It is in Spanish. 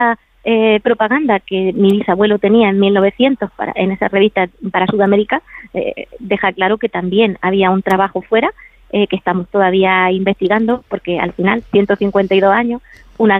propaganda que mi bisabuelo tenía en 1900 en esa revista para Sudamérica, deja claro que también había un trabajo fuera que estamos todavía investigando, porque al final, 152 años, una